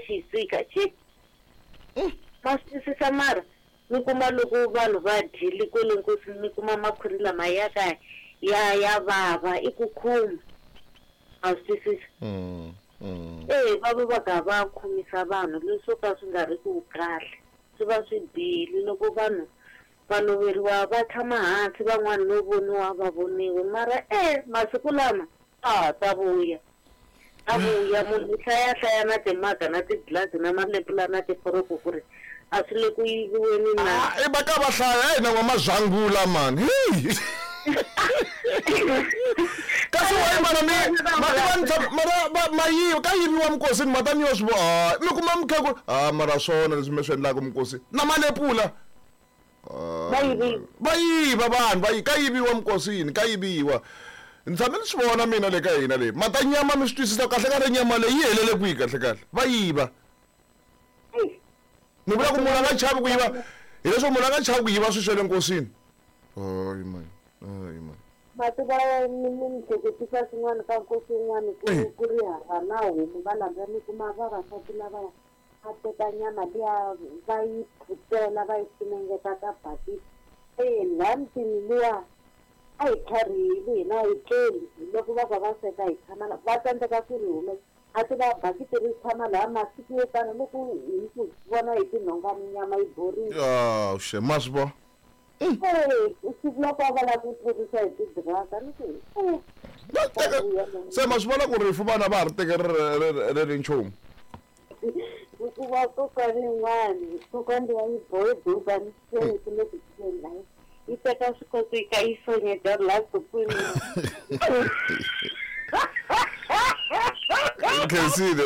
xisika masitwisisa mara mi kuma loko vanhu va dyile kwele nkosini mi kuma makhwiri lama ya ka ya vava i ku khuma masitwisisa va va va khomisa vanhu leswo ka swi nga ri ku kahle swi va swi bihile loko vanhu va loveriwa va tshama hansi van'wana no voniwa va voniwe mara masiku lama ta vuya munhu hlaya na timhaka na tiglasi na malepula na tiforoko ku ri a swi le ku yiviweni na va ka va hlaya na n'wamazangula mani kasi wayi mara ka yiviwa mukosini mataniwa swi vo mi kuma mukhegula mara swona leswi mi swi endlaka mukosini na malepula va yiva vanhu ka yiviwa mukosini ka yiviwa ni tshame ni swi vona mina le ka hina leyi mata nyama mi swi twisisa kahle ka ri nyama leyi yi helele kwihi kahle va yiva ni vula ku munhu a nga chavi ku yiva hileswo munhu a nga chavi ku yiva swi swele nkosini hayi mani mati va mi hleketisa swin'wana ka nkosi wun'wana ku ri hava na homu va langa mi kuma vavasati lavaya va teka nyama liya va yi phutsela va yi sunengeta ka bakiti laha mutini luwa a hi tlharihile hina hi tleli loko va va sweka hi tshama va tsandzeka ku ri humesa a ti va bakiti ri tshama laha masiku yo tala loko hi ku vona hi tinhongani nyama yi borile she ma swi vona siku loko va lava ku tlurisa hi tidraka ni ku se ma swi vona ku rifu vana va ha ri teke ri ri nchumu hikuva kokani yin'wani kokani ya yi bohe buba ni sweni ku le ku tleni laha yi teka swikoto yi ka yi sonyeta laha kupini khensile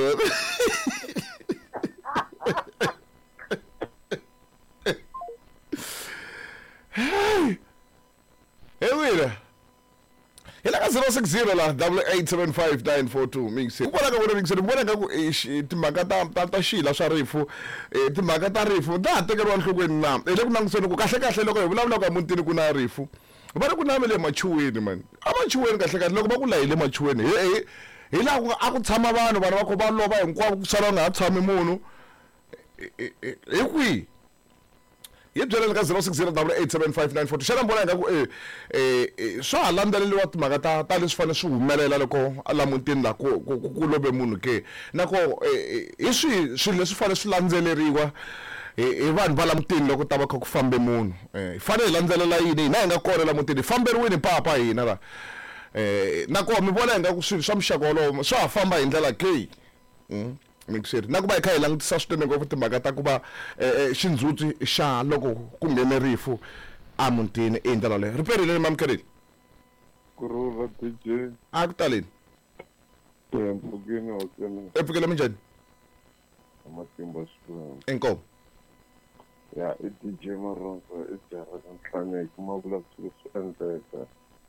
wena hila ka 060 la 8875942 mixi ubona ka wena mixi ubona ka ku timhaka ta xila swa rifu timhaka ta rifu ta tekeriwa nhlokweni na le ku nangiseni ku kahle loko hi vulavula ku mutini ku na rifu va ri ku na le machuweni man amachuweni kahle loko va ku layile machuweni hi la a ku tshama vanhu va kho va lova hinkwavo ku sala nga ha tshami munhu hi kwihi yi byeleni ka 060887594 xana mbona nga ku swa ha landzeleliwa timhaka ta leswi fanele swi humelela loko a la mutini la ku love munhu ke nako hi swilo leswi fanele swi landzeleriwa hi vanhu va la mutini loko ta va kha ku fambe munhu hi fanele hi landzelela yini hina hi nga kona la mutini hi famberiwini papa hina la nako mi vona nga ku swilo swa muxaka wolowo swa ha famba hi ndlela ke mixeri na ku va hi kha hi langutisa swinene ngopfu timhaka ta ku va xindzhuti xa loko ku nghene rifu a mutini i ndlela leyo ri perile mamkeleni kurula DJ a ku taleni mpfukini hoseni epfukela minjhani amatimba swinene enkomo ya i DJ Maronzo i jara ka ntlhanu hi kuma vula ku swi endleka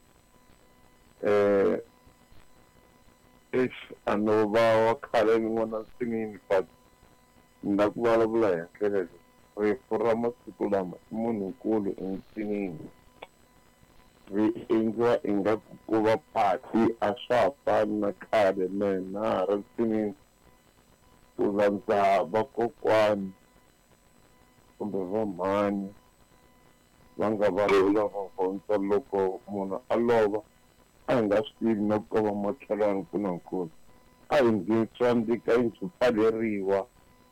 a no va wa khale ni n'wana nsinini but nda ku vulavula hi ndlela leyi rifu ra masiku lama i munhunkulu ensinini ri endliwa ingaku ku va pati a swa ha fani na khale na ha ri nsinini ku landza vakokwani kumbe va mhani va nga vulavula va honza loko munhu a lova a hi nga swi tivi na ku va makhelwani ku na nkosi a hi nghenisiwa ndzi ka yindlu pfaleriwa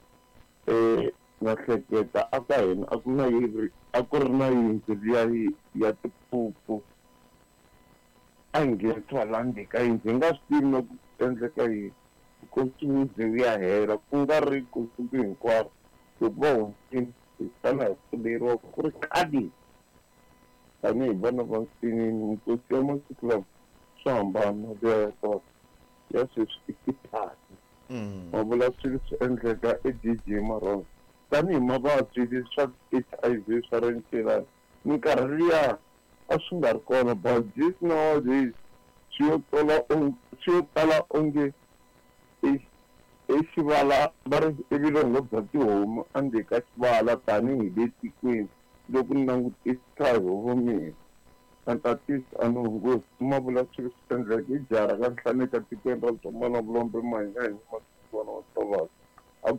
na hleketa a ka hina a ku ri na yindlu liya ya tiphuphu a hi nghenisiwa laha ndzi ka yindlu hi nga swi tivi na ku endleka yini nkosi wu ya hela ku nga ri ku siku hinkwaro hikuva hontini hi sala hi pfuleriwa ku ri khadi tanihi vana va nsinini nkosi ya masiku lawa swo hambana ya sweswi i tipati ma vula swilo swi endleka DJ Maronzo tanihi mavabyi leswa HIV swa rencelani minkarhi liya a swi nga ri kona but this nowadays swi yo tala onge xivala va ri evilongo bya tihomu andzeni ka xivala tanihi le tikweni loko ni langutisa hi vumina fantatis anongosi ma vula swilo swi endleka hi jara ka ntlhanu eka tikweni ra Dzonga na Vulombe mahanya hi masiku wa tlovaka